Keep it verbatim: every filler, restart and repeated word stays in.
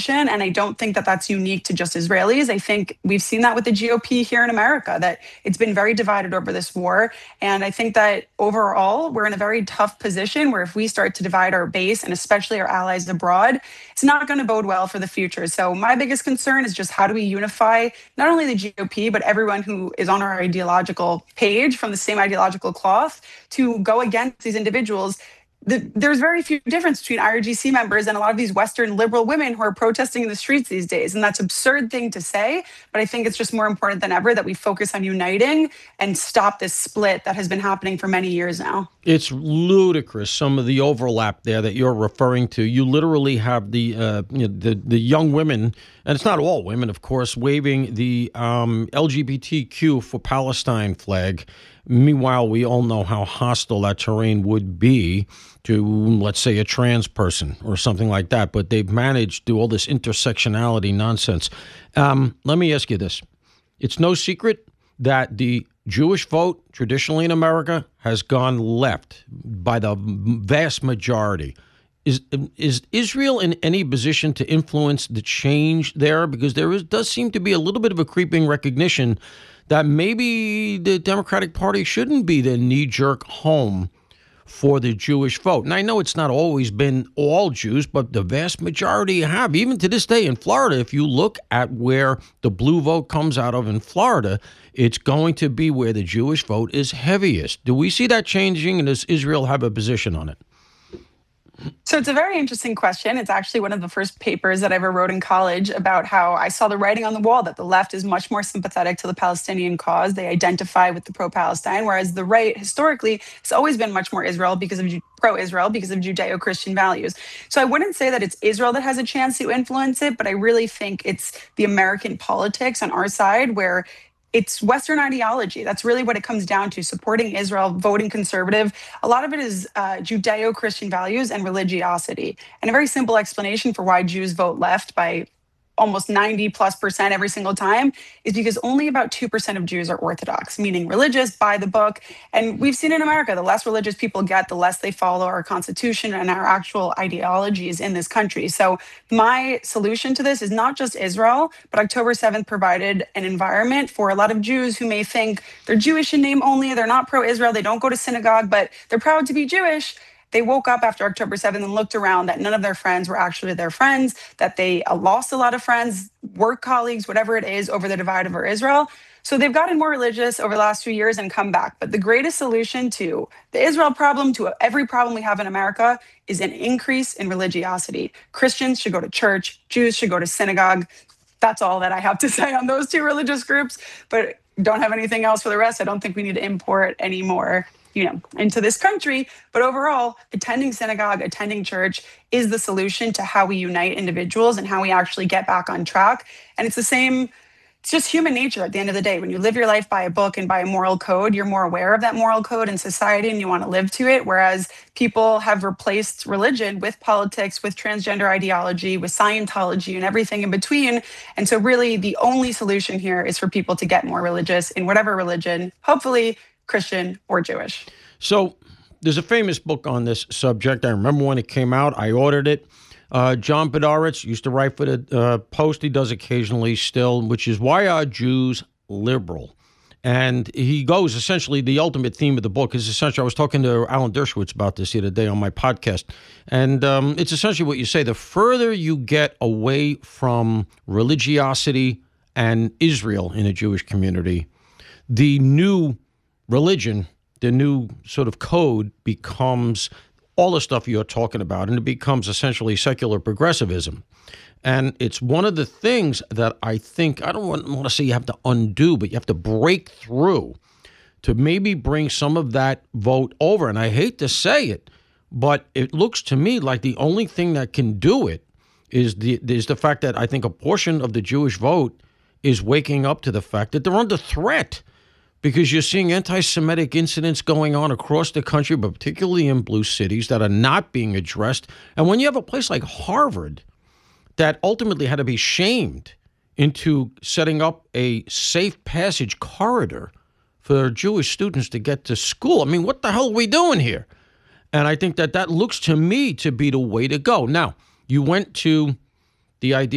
position. And I don't think that that's unique to just Israelis. I think we've seen that with the G O P here in America, that it's been very divided over this war. And I think that overall, we're in a very tough position where if we start to divide our base and especially our allies abroad, it's not going to bode well for the future. So my biggest concern is just how do we unify not only the G O P, but everyone who is on our ideological page from the same ideological cloth to go against these individuals. The, there's very few difference between I R G C members and a lot of these Western liberal women who are protesting in the streets these days. And that's an absurd thing to say, but I think it's just more important than ever that we focus on uniting and stop this split that has been happening for many years now. It's ludicrous, some of the overlap there that you're referring to. You literally have the uh, you know, the, the young women, and it's not all women, of course, waving the um, L G B T Q for Palestine flag. Meanwhile, we all know how hostile that terrain would be to, let's say, a trans person or something like that. But they've managed to do all this intersectionality nonsense. Um, let me ask you this. It's no secret that the Jewish vote traditionally in America has gone left by the vast majority. Is is Israel in any position to influence the change there? Because there is, does seem to be a little bit of a creeping recognition that maybe the Democratic Party shouldn't be the knee-jerk home for the Jewish vote. And I know it's not always been all Jews, but the vast majority have. Even to this day in Florida, if you look at where the blue vote comes out of in Florida, it's going to be where the Jewish vote is heaviest. Do we see that changing, and does Israel have a position on it? So it's a very interesting question. It's actually one of the first papers that I ever wrote in college about how I saw the writing on the wall that the left is much more sympathetic to the Palestinian cause. They identify with the pro-Palestine, whereas the right historically has always been much more Israel because of pro-Israel because of Judeo-Christian values. So I wouldn't say that it's Israel that has a chance to influence it, but I really think it's the American politics on our side where it's Western ideology. That's really what it comes down to, supporting Israel, voting conservative. A lot of it is uh, Judeo-Christian values and religiosity. And a very simple explanation for why Jews vote left by almost ninety plus percent every single time is because only about two percent of Jews are Orthodox, meaning religious, by the book. And we've seen in America, the less religious people get, the less they follow our Constitution and our actual ideologies in this country. So my solution to this is not just Israel, but October seventh provided an environment for a lot of Jews who may think they're Jewish in name only, they're not pro-Israel, they don't go to synagogue, but they're proud to be Jewish. They woke up after October seventh and looked around that none of their friends were actually their friends, that they uh, lost a lot of friends, work colleagues, whatever it is, over the divide over Israel. So they've gotten more religious over the last few years and come back. But the greatest solution to the Israel problem, to every problem we have in America, is an increase in religiosity. Christians should go to church. Jews should go to synagogue. That's all that I have to say on those two religious groups. But don't have anything else for the rest. I don't think we need to import any more, you know, into this country. But overall, attending synagogue, attending church is the solution to how we unite individuals and how we actually get back on track. And it's the same, it's just human nature at the end of the day. When you live your life by a book and by a moral code, you're more aware of that moral code in society and you want to live to it. Whereas people have replaced religion with politics, with transgender ideology, with Scientology and everything in between. And so really the only solution here is for people to get more religious in whatever religion, hopefully Christian or Jewish. So there's a famous book on this subject. I remember when it came out, I ordered it. Uh, John Podhoretz used to write for the uh, Post. He does occasionally still, which is Why Are Jews Liberal? And he goes, essentially, the ultimate theme of the book is essentially, I was talking to Alan Dershowitz about this the other day on my podcast, and um, it's essentially what you say. The further you get away from religiosity and Israel in a Jewish community, the new religion, the new sort of code becomes all the stuff you're talking about, and it becomes essentially secular progressivism. And it's one of the things that I think, I don't want, want to say you have to undo, but you have to break through to maybe bring some of that vote over. And I hate to say it, but it looks to me like the only thing that can do it is the, is the fact that I think a portion of the Jewish vote is waking up to the fact that they're under threat. Because you're seeing anti-Semitic incidents going on across the country, but particularly in blue cities, that are not being addressed. And when you have a place like Harvard that ultimately had to be shamed into setting up a safe passage corridor for Jewish students to get to school, I mean, what the hell are we doing here? And I think that that looks to me to be the way to go. Now, you went to the idea